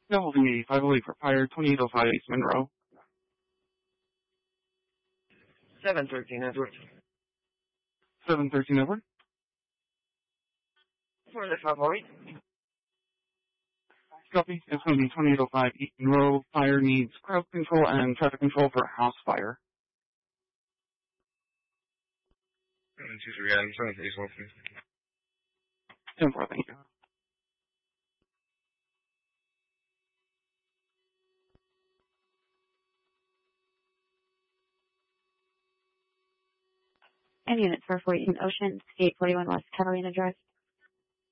Yeah, holding 8508 for fire, 2805 East Monroe. 713 Edward. 713 Edward. For the 508. Copy. It's going to be 2805 East Monroe. Fire needs crowd control and traffic control for a house fire. 723 Adam, 731, please. 10-4, thank you. And units for 14 Ocean, 841 West Catalina Drive.